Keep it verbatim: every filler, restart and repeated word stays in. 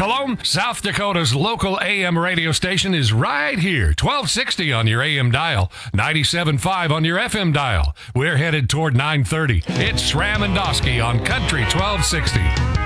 Cologne, South Dakota's local A M radio station is right here. twelve sixty on your A M dial, ninety-seven point five on your F M dial. We're headed toward nine thirty. It's Sram and Dosky on Country twelve sixty.